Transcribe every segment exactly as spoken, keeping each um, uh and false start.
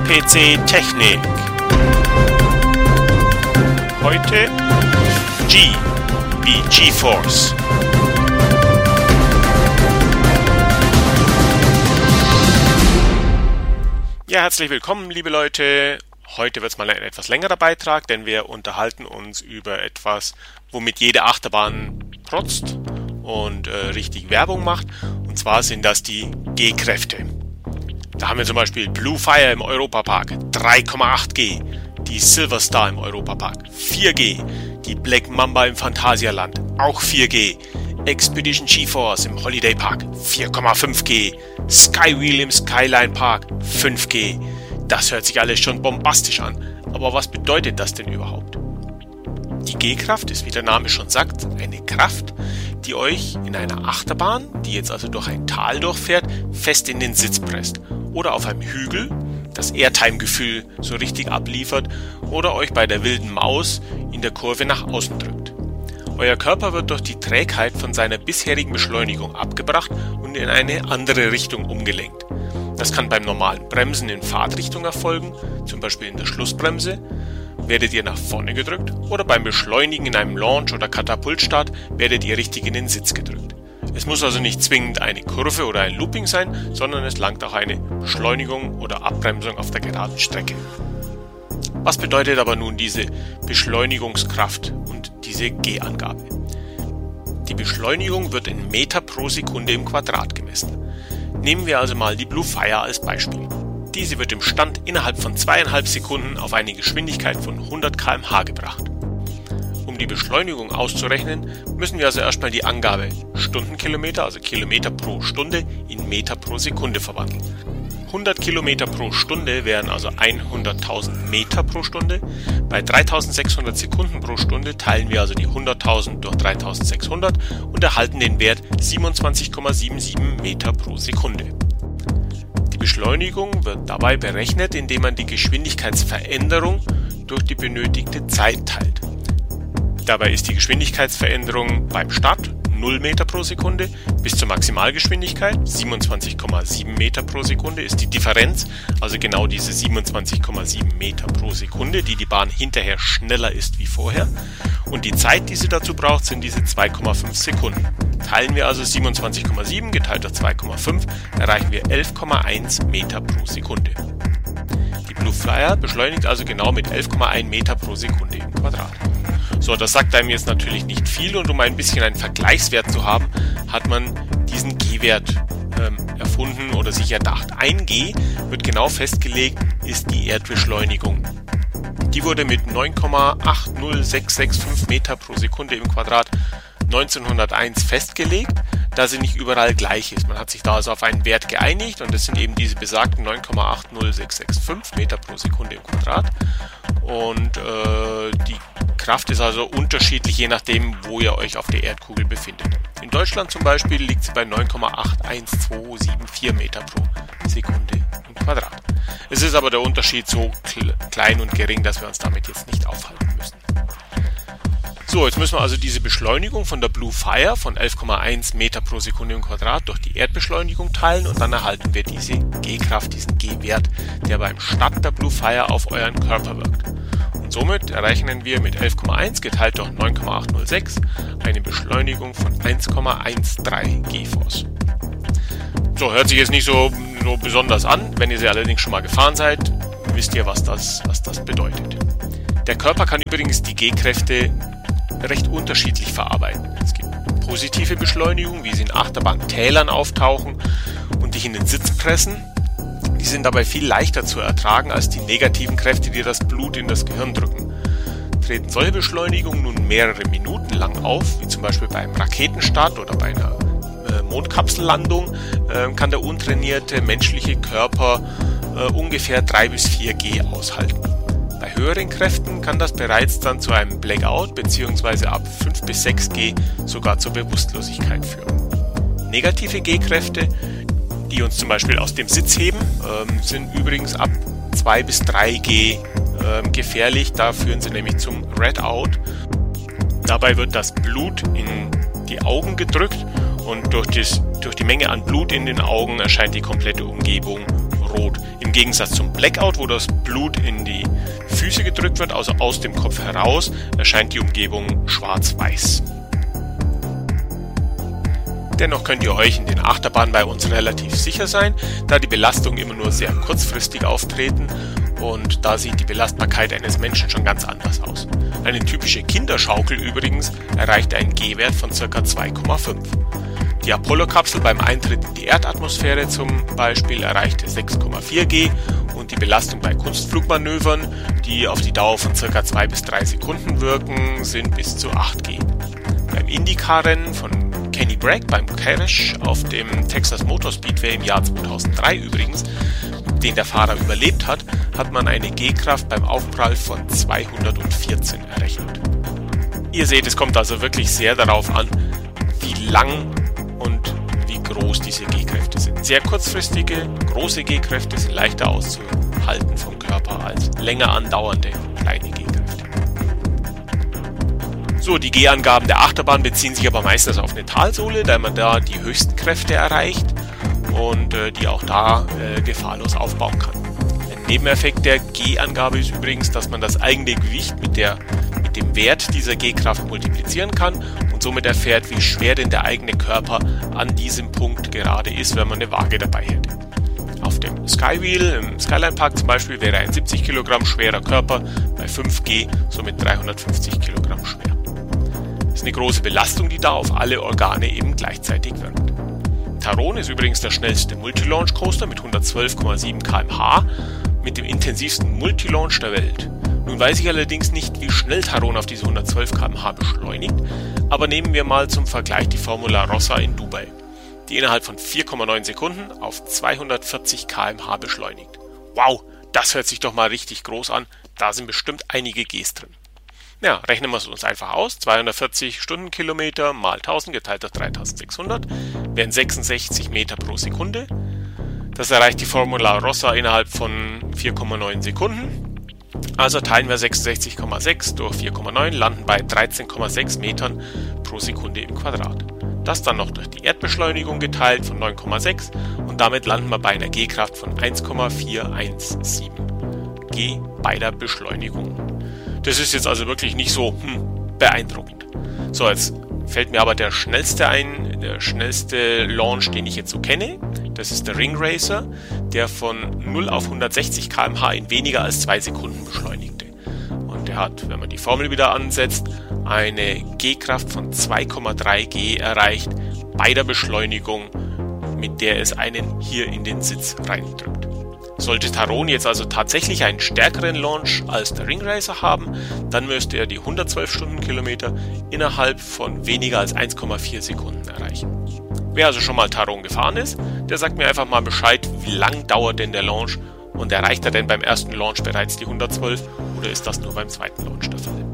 P C Technik. Heute G wie GeForce. Ja, herzlich willkommen, liebe Leute. Heute wird es mal ein etwas längerer Beitrag, denn wir unterhalten uns über etwas, womit jede Achterbahn protzt und äh, richtig Werbung macht. Und zwar sind das die G-Kräfte. Da haben wir zum Beispiel Blue Fire im Europapark, drei Komma acht G. Die Silver Star im Europapark, vier G. Die Black Mamba im Phantasialand, auch vier G. Expedition GeForce im Holiday Park, vier Komma fünf G. Skywheel im Skyline Park, fünf G. Das hört sich alles schon bombastisch an. Aber was bedeutet das denn überhaupt? Die G-Kraft ist, wie der Name schon sagt, eine Kraft, die euch in einer Achterbahn, die jetzt also durch ein Tal durchfährt, fest in den Sitz presst. Oder auf einem Hügel das Airtime-Gefühl so richtig abliefert oder euch bei der wilden Maus in der Kurve nach außen drückt. Euer Körper wird durch die Trägheit von seiner bisherigen Beschleunigung abgebracht und in eine andere Richtung umgelenkt. Das kann beim normalen Bremsen in Fahrtrichtung erfolgen, zum Beispiel in der Schlussbremse, werdet ihr nach vorne gedrückt, oder beim Beschleunigen in einem Launch- oder Katapultstart werdet ihr richtig in den Sitz gedrückt. Es muss also nicht zwingend eine Kurve oder ein Looping sein, sondern es langt auch eine Beschleunigung oder Abbremsung auf der geraden Strecke. Was bedeutet aber nun diese Beschleunigungskraft und diese G-Angabe? Die Beschleunigung wird in Meter pro Sekunde im Quadrat gemessen. Nehmen wir also mal die Blue Fire als Beispiel. Diese wird im Stand innerhalb von zweieinhalb Sekunden auf eine Geschwindigkeit von hundert Kilometer pro Stunde gebracht. Um die Beschleunigung auszurechnen, müssen wir also erstmal die Angabe Stundenkilometer, also Kilometer pro Stunde, in Meter pro Sekunde verwandeln. hundert Kilometer pro Stunde wären also hunderttausend Meter pro Stunde. Bei dreitausendsechshundert Sekunden pro Stunde teilen wir also die hunderttausend durch dreitausendsechshundert und erhalten den Wert siebenundzwanzig Komma siebenundsiebzig Meter pro Sekunde. Die Beschleunigung wird dabei berechnet, indem man die Geschwindigkeitsveränderung durch die benötigte Zeit teilt. Dabei ist die Geschwindigkeitsveränderung beim Start null Meter pro Sekunde bis zur Maximalgeschwindigkeit siebenundzwanzig Komma sieben Meter pro Sekunde ist die Differenz, also genau diese siebenundzwanzig Komma sieben Meter pro Sekunde, die die Bahn hinterher schneller ist wie vorher. Und die Zeit, die sie dazu braucht, sind diese zwei Komma fünf Sekunden. Teilen wir also siebenundzwanzig Komma sieben geteilt durch zwei Komma fünf, erreichen wir elf Komma eins Meter pro Sekunde. Die Blue Flyer beschleunigt also genau mit elf Komma eins Meter pro Sekunde im Quadrat. So, das sagt einem jetzt natürlich nicht viel, und um ein bisschen einen Vergleichswert zu haben, hat man diesen G-Wert ähm, erfunden oder sich erdacht. ein G wird genau festgelegt, ist die Erdbeschleunigung. Die wurde mit neun Komma acht null sechs sechs fünf Meter pro Sekunde im Quadrat neunzehnhunderteins festgelegt, da sie nicht überall gleich ist. Man hat sich da also auf einen Wert geeinigt, und das sind eben diese besagten neun Komma acht null sechs sechs fünf Meter pro Sekunde im Quadrat. Und äh, die Kraft ist also unterschiedlich, je nachdem, wo ihr euch auf der Erdkugel befindet. In Deutschland zum Beispiel liegt sie bei neun Komma acht eins zwei sieben vier Meter pro Sekunde im Quadrat. Es ist aber der Unterschied so kle- klein und gering, dass wir uns damit jetzt nicht aufhalten müssen. So, jetzt müssen wir also diese Beschleunigung von der Blue Fire von elf Komma eins Meter pro Sekunde im Quadrat durch die Erdbeschleunigung teilen, und dann erhalten wir diese G-Kraft, diesen G-Wert, der beim Start der Blue Fire auf euren Körper wirkt. Und somit errechnen wir mit elf Komma eins geteilt durch neun Komma acht null sechs eine Beschleunigung von eins Komma dreizehn GeForce. So, hört sich jetzt nicht so, so besonders an. Wenn ihr sie allerdings schon mal gefahren seid, wisst ihr, was das, was das bedeutet. Der Körper kann übrigens die G-Kräfte recht unterschiedlich verarbeiten. Es gibt positive Beschleunigung, wie sie in Achterbahntälern auftauchen und dich in den Sitz pressen. Die sind dabei viel leichter zu ertragen als die negativen Kräfte, die das Blut in das Gehirn drücken. Treten solche Beschleunigungen nun mehrere Minuten lang auf, wie zum Beispiel beim Raketenstart oder bei einer äh, Mondkapsellandung, äh, kann der untrainierte menschliche Körper äh, ungefähr drei bis vier G aushalten. Bei höheren Kräften kann das bereits dann zu einem Blackout bzw. ab fünf bis sechs G sogar zur Bewusstlosigkeit führen. Negative G-Kräfte, die uns zum Beispiel aus dem Sitz heben, ähm, sind übrigens ab zwei bis drei G ähm, gefährlich. Da führen sie nämlich zum Redout. Dabei wird das Blut in die Augen gedrückt, und durch, das, durch die Menge an Blut in den Augen erscheint die komplette Umgebung rot. Im Gegensatz zum Blackout, wo das Blut in die Füße gedrückt wird, also aus dem Kopf heraus, erscheint die Umgebung schwarz-weiß. Dennoch könnt ihr euch in den Achterbahnen bei uns relativ sicher sein, da die Belastungen immer nur sehr kurzfristig auftreten und da sieht die Belastbarkeit eines Menschen schon ganz anders aus. Eine typische Kinderschaukel übrigens erreicht einen G-Wert von ca. zwei Komma fünf. Die Apollo-Kapsel beim Eintritt in die Erdatmosphäre zum Beispiel erreichte sechs Komma vier G und die Belastung bei Kunstflugmanövern, die auf die Dauer von ca. zwei bis drei Sekunden wirken, sind bis zu acht G. Beim IndyCar-Rennen von Kenny Bragg beim Crash auf dem Texas Motor Speedway im Jahr zweitausenddrei übrigens, den der Fahrer überlebt hat, hat man eine G-Kraft beim Aufprall von zweihundertvierzehn errechnet. Ihr seht, es kommt also wirklich sehr darauf an, wie lang und wie groß diese G-Kräfte sind. Sehr kurzfristige, große G-Kräfte sind leichter auszuhalten vom Körper als länger andauernde kleine G-Kräfte. So, die G-Angaben der Achterbahn beziehen sich aber meistens auf eine Talsohle, da man da die höchsten Kräfte erreicht und äh, die auch da äh, gefahrlos aufbauen kann. Ein Nebeneffekt der G-Angabe ist übrigens, dass man das eigene Gewicht mit, der, mit dem Wert dieser G-Kraft multiplizieren kann und somit erfährt, wie schwer denn der eigene Körper an diesem Punkt gerade ist, wenn man eine Waage dabei hätte. Auf dem Skywheel im Skyline Park zum Beispiel wäre ein siebzig Kilogramm schwerer Körper bei fünf G somit dreihundertfünfzig Kilogramm schwer. Das ist eine große Belastung, die da auf alle Organe eben gleichzeitig wirkt. Taron ist übrigens der schnellste Multilaunch Coaster mit hundertzwölf Komma sieben Kilometer pro Stunde mit dem intensivsten Multilaunch der Welt. Nun weiß ich allerdings nicht, wie schnell Taron auf diese hundertzwölf Kilometer pro Stunde beschleunigt, aber nehmen wir mal zum Vergleich die Formula Rossa in Dubai, die innerhalb von vier Komma neun Sekunden auf zweihundertvierzig Kilometer pro Stunde beschleunigt. Wow, das hört sich doch mal richtig groß an, da sind bestimmt einige Gs drin. Ja, rechnen wir es uns einfach aus. zweihundertvierzig Stundenkilometer mal tausend geteilt durch dreitausendsechshundert wären sechsundsechzig Meter pro Sekunde. Das erreicht die Formula Rossa innerhalb von vier Komma neun Sekunden. Also teilen wir sechsundsechzig Komma sechs durch vier Komma neun, landen bei dreizehn Komma sechs Metern pro Sekunde im Quadrat. Das dann noch durch die Erdbeschleunigung geteilt von neun Komma sechs und damit landen wir bei einer G-Kraft von eins Komma vier eins sieben G bei der Beschleunigung. Das ist jetzt also wirklich nicht so hm, beeindruckend. So, jetzt fällt mir aber der schnellste ein, der schnellste Launch, den ich jetzt so kenne. Das ist der Ring Racer, der von null auf hundertsechzig Kilometer pro Stunde in weniger als zwei Sekunden beschleunigte. Und der hat, wenn man die Formel wieder ansetzt, eine G-Kraft von zwei Komma drei G erreicht bei der Beschleunigung, mit der es einen hier in den Sitz reindrückt. Sollte Taron jetzt also tatsächlich einen stärkeren Launch als der Ring Racer haben, dann müsste er die hundertzwölf Stundenkilometer innerhalb von weniger als eins Komma vier Sekunden erreichen. Wer also schon mal Taron gefahren ist, der sagt mir einfach mal Bescheid, wie lang dauert denn der Launch und erreicht er denn beim ersten Launch bereits die hundertzwölf oder ist das nur beim zweiten Launch der Fall?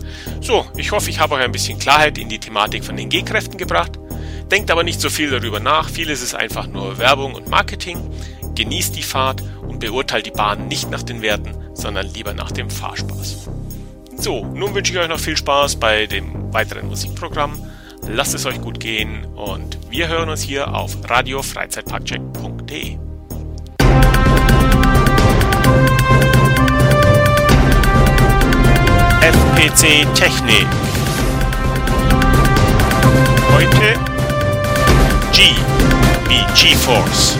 So, ich hoffe, ich habe euch ein bisschen Klarheit in die Thematik von den G-Kräften gebracht. Denkt aber nicht so viel darüber nach, vieles ist einfach nur Werbung und Marketing. Genießt die Fahrt und beurteilt die Bahn nicht nach den Werten, sondern lieber nach dem Fahrspaß. So, nun wünsche ich euch noch viel Spaß bei dem weiteren Musikprogramm. Lasst es euch gut gehen und wir hören uns hier auf radio freizeitparkcheck punkt de. F P C Technik. Heute G wie GeForce.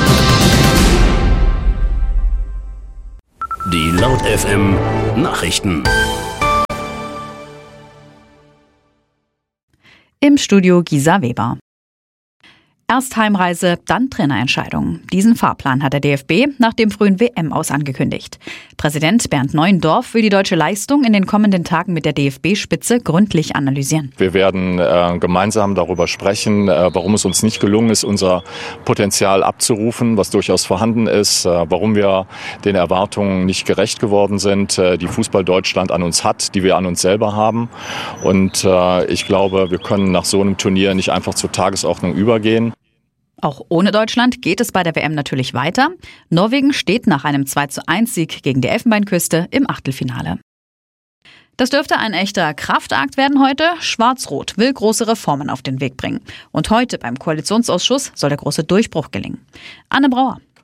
Die Laut F M Nachrichten. Im Studio Gisa Weber. Erst Heimreise, dann Trainerentscheidung. Diesen Fahrplan hat der D F B nach dem frühen W M-Aus angekündigt. Präsident Bernd Neuendorf will die deutsche Leistung in den kommenden Tagen mit der D F B-Spitze gründlich analysieren. Wir werden äh, gemeinsam darüber sprechen, äh, warum es uns nicht gelungen ist, unser Potenzial abzurufen, was durchaus vorhanden ist, äh, warum wir den Erwartungen nicht gerecht geworden sind, äh, die Fußball Deutschland an uns hat, die wir an uns selber haben. Und äh, ich glaube, wir können nach so einem Turnier nicht einfach zur Tagesordnung übergehen. Auch ohne Deutschland geht es bei der W M natürlich weiter. Norwegen steht nach einem zwei zu eins Sieg gegen die Elfenbeinküste im Achtelfinale. Das dürfte ein echter Kraftakt werden heute. Schwarz-Rot will große Reformen auf den Weg bringen. Und heute beim Koalitionsausschuss soll der große Durchbruch gelingen. Anne Brauer.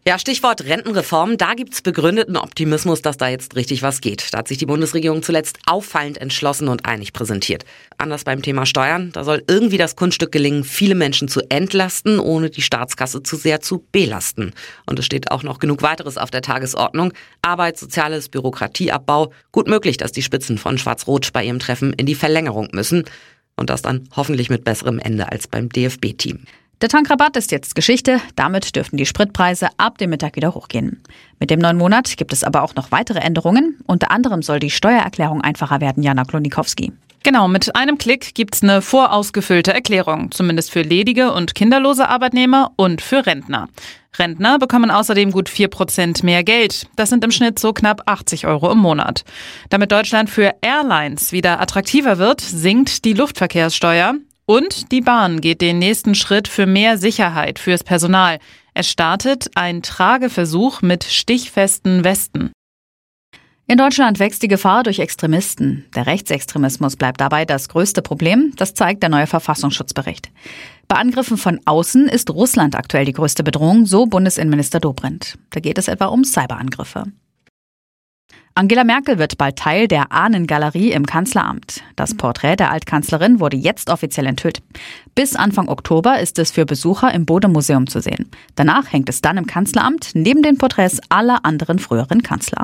Ja, Stichwort Rentenreform. Da gibt's begründeten Optimismus, dass da jetzt richtig was geht. Da hat sich die Bundesregierung zuletzt auffallend entschlossen und einig präsentiert. Anders beim Thema Steuern. Da soll irgendwie das Kunststück gelingen, viele Menschen zu entlasten, ohne die Staatskasse zu sehr zu belasten. Und es steht auch noch genug weiteres auf der Tagesordnung. Arbeit, Soziales, Bürokratieabbau. Gut möglich, dass die Spitzen von Schwarz-Rot bei ihrem Treffen in die Verlängerung müssen. Und das dann hoffentlich mit besserem Ende als beim D F B-Team. Der Tankrabatt ist jetzt Geschichte. Damit dürften die Spritpreise ab dem Mittag wieder hochgehen. Mit dem neuen Monat gibt es aber auch noch weitere Änderungen. Unter anderem soll die Steuererklärung einfacher werden, Jana Klonikowski. Genau, mit einem Klick gibt's eine vorausgefüllte Erklärung, zumindest für ledige und kinderlose Arbeitnehmer und für Rentner. Rentner bekommen außerdem gut vier Prozent mehr Geld. Das sind im Schnitt so knapp achtzig Euro im Monat. Damit Deutschland für Airlines wieder attraktiver wird, sinkt die Luftverkehrssteuer. Und die Bahn geht den nächsten Schritt für mehr Sicherheit fürs Personal. Es startet ein Trageversuch mit stichfesten Westen. In Deutschland wächst die Gefahr durch Extremisten. Der Rechtsextremismus bleibt dabei das größte Problem. Das zeigt der neue Verfassungsschutzbericht. Bei Angriffen von außen ist Russland aktuell die größte Bedrohung, so Bundesinnenminister Dobrindt. Da geht es etwa um Cyberangriffe. Angela Merkel wird bald Teil der Ahnengalerie im Kanzleramt. Das Porträt der Altkanzlerin wurde jetzt offiziell enthüllt. Bis Anfang Oktober ist es für Besucher im Bode-Museum zu sehen. Danach hängt es dann im Kanzleramt neben den Porträts aller anderen früheren Kanzler.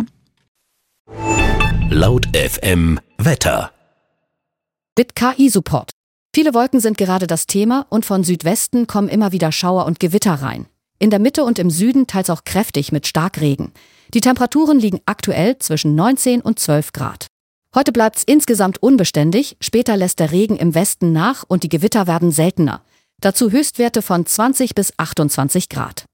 Laut F M Wetter. Mit K I-Support. Viele Wolken sind gerade das Thema und von Südwesten kommen immer wieder Schauer und Gewitter rein. In der Mitte und im Süden teils auch kräftig mit Starkregen. Die Temperaturen liegen aktuell zwischen neunzehn und zwölf Grad. Heute bleibt's insgesamt unbeständig, später lässt der Regen im Westen nach und die Gewitter werden seltener. Dazu Höchstwerte von zwanzig bis achtundzwanzig Grad.